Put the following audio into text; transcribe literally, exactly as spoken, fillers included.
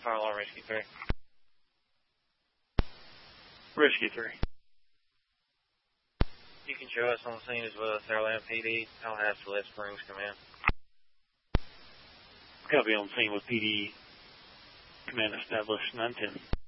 Fire alarm, Rescue three. Rescue three. You can show us on scene as well as Saraland P D. I'll have Celeste Springs come in. Copy on scene with P D. Command established nine ten.